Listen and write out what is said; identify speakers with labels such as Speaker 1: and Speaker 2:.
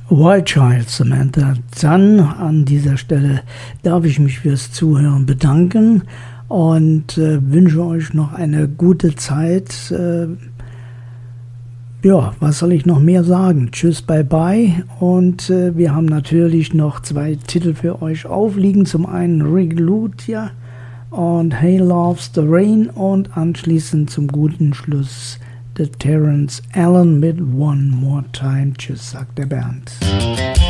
Speaker 1: Wild Child, Samantha. Dann an dieser Stelle darf ich mich fürs Zuhören bedanken und wünsche euch noch eine gute Zeit. Ja, was soll ich noch mehr sagen? Tschüss, bye bye. Und wir haben natürlich noch 2 Titel für euch aufliegen. Zum einen Rick Lutia und Hey Loves the Rain und anschließend zum guten Schluss der Terence Allen mit One More Time. Tschüss, sagt der Bernd.